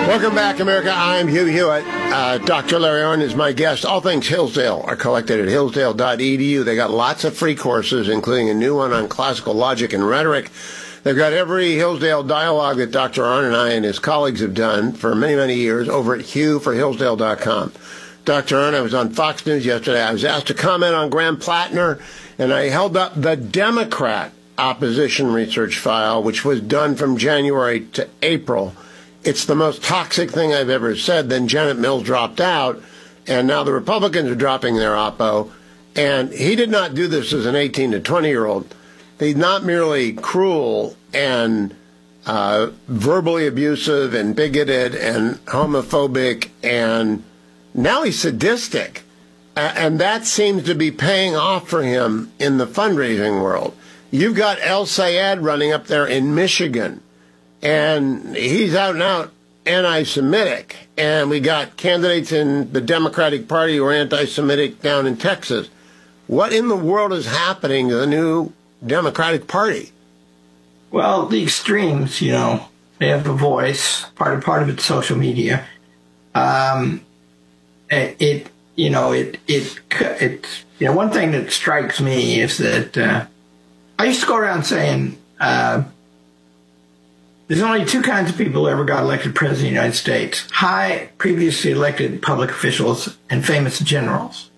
Welcome back, America. I'm Hugh Hewitt. Dr. Larry Arnn is my guest. All things Hillsdale are collected at hillsdale.edu. They got lots of free courses, including a new one on classical logic and rhetoric. They've got every Hillsdale dialogue that Dr. Arnn and I and his colleagues have done for many, many years over at hughforhillsdale.com. Dr. Arnn, I was on Fox News yesterday. I was asked to comment on Graham Plattner, and I held up the Democrat opposition research file, which was done from January to April. It's the most toxic thing I've ever said. Then Janet Mills dropped out, and now the Republicans are dropping their oppo. And he did not do this as an 18 to 20-year-old. He's not merely cruel and verbally abusive and bigoted and homophobic, and now he's sadistic. And that seems to be paying off for him in the fundraising world. You've got El Sayed running up there in Michigan, and he's out and out anti-Semitic. And we got candidates in the Democratic Party who are anti-Semitic down in Texas. What in the world is happening to the new Democratic Party? Well, the extremes, they have a voice. Part of it's social media. One thing that strikes me is that I used to go around saying there's only two kinds of people who ever got elected president of the United States: high, previously elected public officials and famous generals.